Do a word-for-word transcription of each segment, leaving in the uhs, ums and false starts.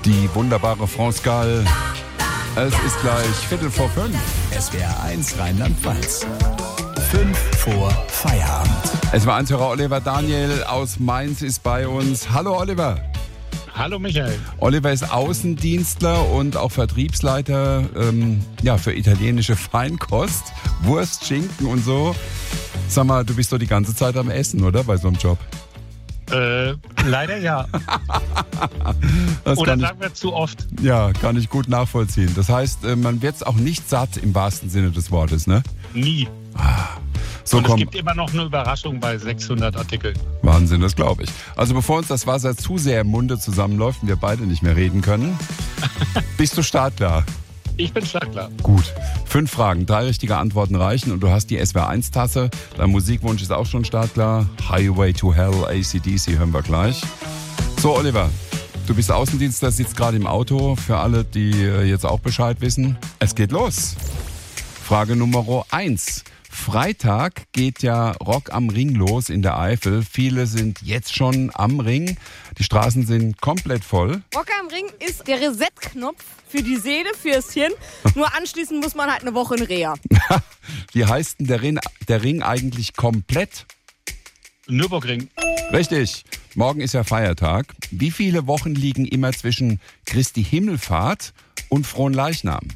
Die wunderbare France Gall. Es ist gleich Viertel vor fünf. S W R eins Rheinland-Pfalz. Fünf vor Feierabend. Es war Hörer Oliver Daniel aus Mainz ist bei uns. Hallo Oliver. Hallo Michael. Oliver ist Außendienstler und auch Vertriebsleiter ähm, ja, für italienische Feinkost, Wurst, Schinken und so. Sag mal, du bist doch die ganze Zeit am Essen, oder? Bei so einem Job. Äh, leider ja. Das Oder kann sagen wir zu oft. ich, ja, kann ich gut nachvollziehen. Das heißt, man wird es auch nicht satt im wahrsten Sinne des Wortes, ne? Nie. So Und komm. es gibt immer noch eine Überraschung bei sechshundert Artikeln. Wahnsinn, das glaube ich. Also bevor uns das Wasser zu sehr im Munde zusammenläuft und wir beide nicht mehr reden können, bist du startklar? Ich bin startklar. Gut. Fünf Fragen, drei richtige Antworten reichen und du hast die S W R eins Tasse. Dein Musikwunsch ist auch schon startklar. Highway to Hell, A C D C hören wir gleich. So, Oliver, du bist Außendienstler, sitzt gerade im Auto. Für alle, die jetzt auch Bescheid wissen, es geht los. Frage Nummer eins. Freitag geht ja Rock am Ring los in der Eifel. Viele sind jetzt schon am Ring. Die Straßen sind komplett voll. Rock am Ring ist der Reset-Knopf für die Seele, fürs Hirn. Nur anschließend muss man halt eine Woche in Reha. Wie heißt denn der Ring, der Ring eigentlich komplett? Nürburgring. Richtig. Morgen ist ja Feiertag. Wie viele Wochen liegen immer zwischen Christi Himmelfahrt und Fronleichnam?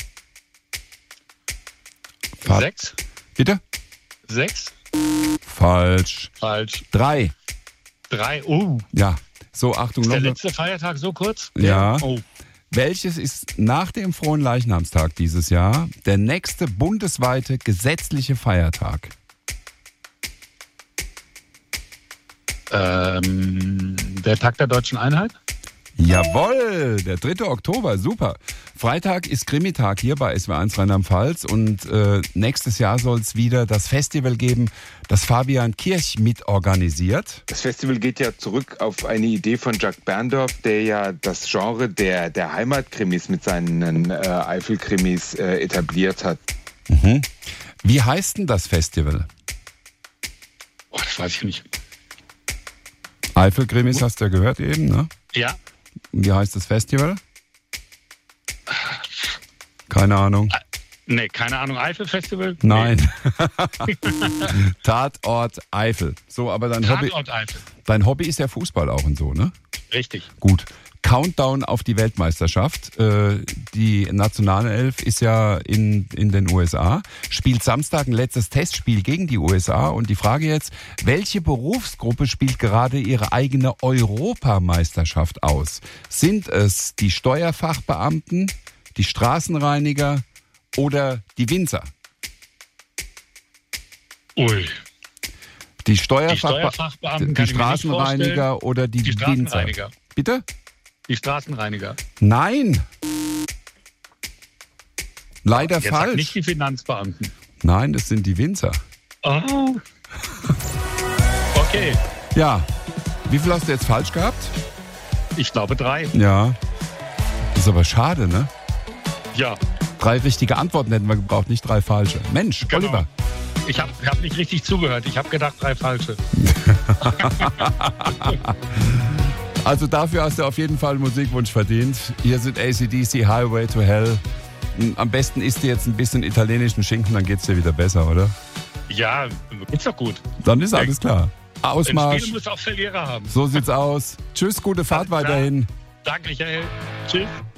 Fahrt. Sechs? Bitte? Sechs? Falsch. Falsch. Drei. Drei. Oh. Ja. So, Achtung. Ist der noch eine- letzte Feiertag so kurz? Ja. Oh. Welches ist nach dem Fronleichnamstag dieses Jahr der nächste bundesweite gesetzliche Feiertag? Ähm, der Tag der Deutschen Einheit? Jawohl, der dritte Oktober, super. Freitag ist Krimitag hier bei S W R eins Rheinland-Pfalz und äh, nächstes Jahr soll es wieder das Festival geben, das Fabian Kirch mitorganisiert. Das Festival geht ja zurück auf eine Idee von Jacques Berndorf, der ja das Genre der, der Heimatkrimis mit seinen äh, Eifelkrimis äh, etabliert hat. Mhm. Wie heißt denn das Festival? Oh, das weiß ich nicht. Eifelkrimis hast du ja gehört eben, ne? Ja. Und wie heißt das Festival? Keine Ahnung. Nee, keine Ahnung. Eifel-Festival? Nein. Tatort Eifel. So, aber dein Hobby, Tatort Eifel. dein Hobby ist ja Fußball auch und so, ne? Richtig. Gut. Countdown auf die Weltmeisterschaft. Äh, die Nationalelf ist ja in, in den U S A, spielt Samstag ein letztes Testspiel gegen die U S A. Und die Frage jetzt, welche Berufsgruppe spielt gerade ihre eigene Europameisterschaft aus? Sind es die Steuerfachbeamten, die Straßenreiniger oder die Winzer? Ui. Die, Steuerfachbe- Die Steuerfachbeamten die kann ich mir nicht Straßenreiniger vorstellen. oder die, Die Winzer? Straßenreiniger. Bitte? Die Straßenreiniger. Nein. Leider Jetzt falsch. sag nicht die Finanzbeamten. Nein, das sind die Winzer. Oh. Okay. Ja. Wie viel hast du jetzt falsch gehabt? Ich glaube drei. Ja. Das ist aber schade, ne? Ja. Drei richtige Antworten hätten wir gebraucht, nicht drei falsche. Mensch, Genau. Oliver. Ich habe hab nicht richtig zugehört. Ich habe gedacht, drei falsche. Also dafür hast du auf jeden Fall einen Musikwunsch verdient. Hier sind A C D C, Highway to Hell. Am besten isst du jetzt ein bisschen italienischen Schinken, dann geht's dir wieder besser, oder? Ja, ist doch gut. Dann ist alles klar. Ein Ausmarsch. Spiel muss auch Verlierer haben. So sieht's aus. Tschüss, gute Fahrt Alles klar. weiterhin. Danke, Michael. Tschüss.